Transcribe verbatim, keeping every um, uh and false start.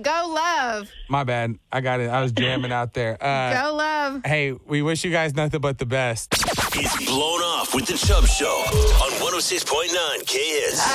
Go Love. My bad. I got it. I was jamming out there. Uh, Go Love. hey, we wish you guys nothing but the best. It's Blown Off with the Chubb Show on one oh six point nine K Hits.